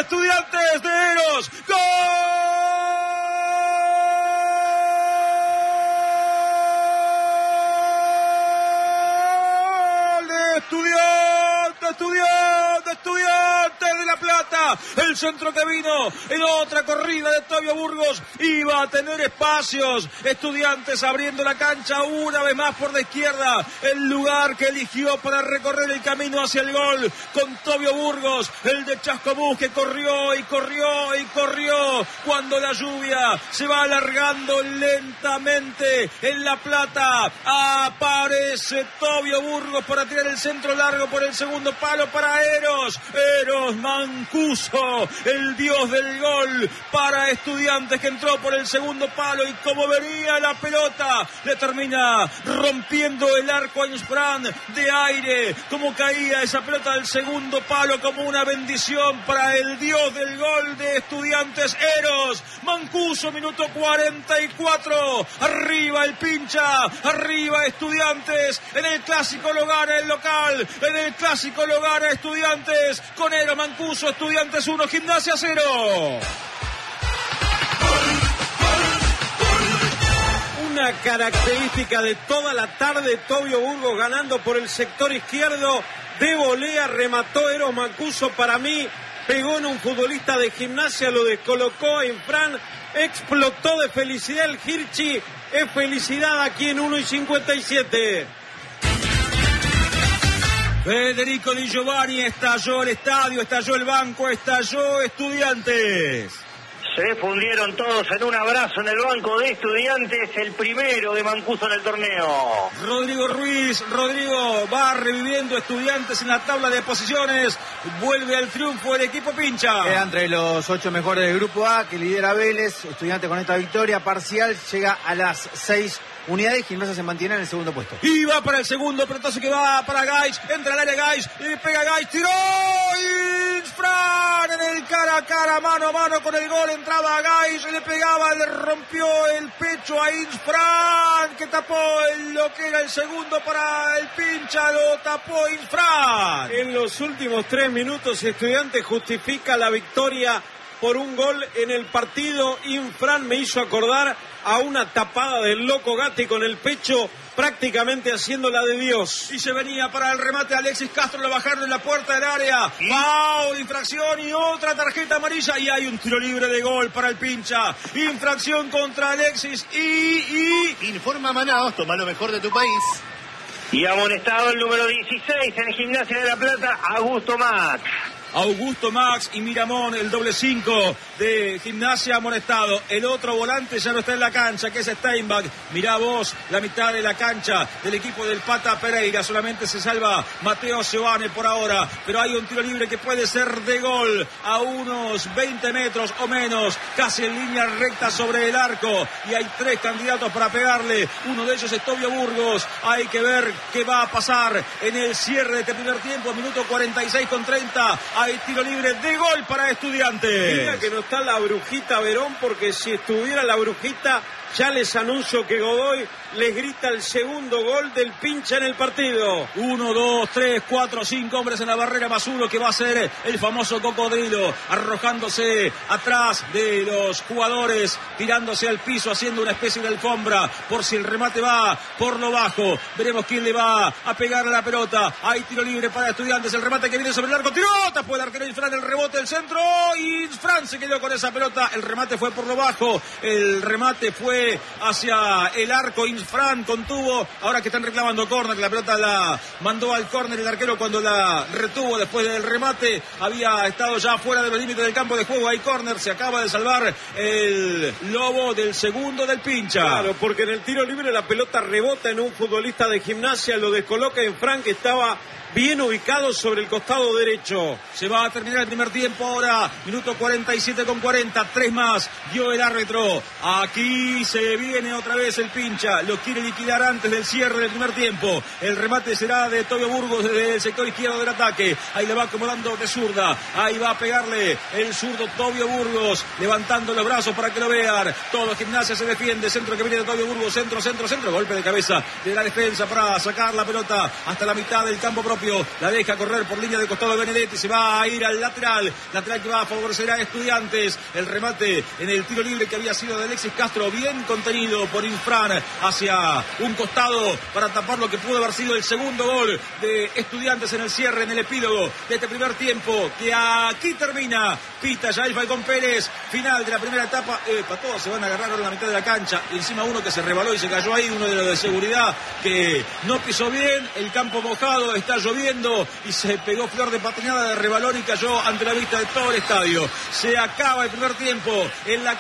Estudiantes de Eros. ¡Gol! Estudiantes de La Plata. El centro que vino en otra corrida de Tobio Burgos iba a tener espacios. Estudiantes abriendo la cancha una vez más por la izquierda. El lugar que eligió para recorrer el camino hacia el gol con Tobio Burgos, el de Chascomús, que corrió y corrió y corrió. Cuando la lluvia se va alargando lentamente en La Plata, aparece Tobio Burgos para tirar el centro largo por el segundo palo para Eros Mancuso, el dios del gol para Estudiantes, que entró por el segundo palo y como venía la pelota le termina rompiendo el arco a Insfran de aire. Como caía esa pelota del segundo palo, como una bendición para el dios del gol de Estudiantes, Eros Mancuso. Minuto 44, arriba el pincha, arriba Estudiantes. En el clásico lo gana el local, en el clásico lo gana Estudiantes con Eros Mancuso. Estudiantes 1, Gimnasia 0. Una característica de toda la tarde, Tobio Burgos ganando por el sector izquierdo, de volea remató Eros Mancuso. Para mí pegó en un futbolista de Gimnasia, lo descolocó en Fran, explotó de felicidad el Hirschi. Es felicidad aquí en 1:57. Federico Di Giovanni, estalló el estadio, estalló el banco, estalló Estudiantes. Se fundieron todos en un abrazo en el banco de Estudiantes, el primero de Mancuso en el torneo. Rodrigo Ruiz, Rodrigo va reviviendo Estudiantes en la tabla de posiciones, vuelve al triunfo el equipo pincha. Queda entre los 8 mejores del grupo A, que lidera Vélez. Estudiantes con esta victoria parcial llega a las 6 unidades. Gimnasia se mantiene en el segundo puesto. Y va para el segundo, pelotazo que va para Gais, entra al área Gais, y pega Gais, tiró Insfran en el cara a cara, mano a mano con el gol, entraba Gais, le pegaba, le rompió el pecho a Insfran, que tapó lo que era el segundo para el pincha, lo tapó Insfran. En los últimos 3 minutos Estudiantes justifica la victoria por un gol en el partido. Insfran me hizo acordar a una tapada del Loco Gatti con el pecho, prácticamente haciéndola de Dios. Y se venía para el remate Alexis Castro, lo bajaron en la puerta del área. ¡Foul! Infracción y otra tarjeta amarilla. Y hay un tiro libre de gol para el pincha. Infracción contra Alexis Informa Manaos, toma lo mejor de tu país. Y amonestado el número 16 en Gimnasia de La Plata, Augusto Max. Augusto Max y Miramón, el doble 5 de Gimnasia amonestado. El otro volante ya no está en la cancha, que es Steinbach. Mirá vos, la mitad de la cancha del equipo del Pata Pereira. Solamente se salva Mateo Giovane por ahora, pero hay un tiro libre que puede ser de gol a unos 20 metros o menos, casi en línea recta sobre el arco. Y hay 3 candidatos para pegarle. Uno de ellos es Tobio Burgos. Hay que ver qué va a pasar en el cierre de este primer tiempo. Minuto 46:30. Hay tiro libre de gol para Estudiantes. Diga que no está la Brujita Verón, porque si estuviera la Brujita, ya les anuncio que Godoy les grita el segundo gol del pincha en el partido. 1, 2, 3, 4, 5 hombres en la barrera más uno, que va a ser el famoso cocodrilo, arrojándose atrás de los jugadores, tirándose al piso, haciendo una especie de alfombra por si el remate va por lo bajo. Veremos quién le va a pegar a la pelota. Hay tiro libre para Estudiantes, el remate que viene sobre el arco, tiró, tapó el arquero Insfran, el rebote del centro, y Insfran se quedó con esa pelota. El remate fue por lo bajo, el remate fue hacia el arco. Insfran contuvo, ahora que están reclamando córner, la pelota la mandó al córner el arquero cuando la retuvo después del remate, había estado ya fuera de los límites del campo de juego. Hay córner, se acaba de salvar el lobo del segundo del pincha. Claro, porque en el tiro libre la pelota rebota en un futbolista de Gimnasia, lo descoloca Insfran, que estaba bien ubicado sobre el costado derecho. Se va a terminar el primer tiempo ahora, minuto 47:40, 3 más, dio el árbitro. Aquí se viene otra vez el pincha, lo quiere liquidar antes del cierre del primer tiempo. El remate será de Tobio Burgos desde el sector izquierdo del ataque. Ahí le va acomodando de zurda, ahí va a pegarle el zurdo Tobio Burgos, levantando los brazos para que lo vean. Todo Gimnasia se defiende, centro que viene de Tobio Burgos, centro, golpe de cabeza de la defensa para sacar la pelota hasta la mitad del campo propio. propio, la deja correr por línea de costado de Benedetti, se va a ir al lateral que va a favorecer a Estudiantes. El remate en el tiro libre que había sido de Alexis Castro, bien contenido por Infran hacia un costado para tapar lo que pudo haber sido el segundo gol de Estudiantes en el cierre, en el epílogo de este primer tiempo, que aquí termina. Pita ya el Falcón Pérez, final de la primera etapa. Todos se van a agarrar ahora en la mitad de la cancha, y encima uno que se rebaló y se cayó ahí, uno de los de seguridad que no pisó bien, el campo mojado, está lloviendo y se pegó flor de patinada de rebalón y cayó ante la vista de todo el estadio. Se acaba el primer tiempo en la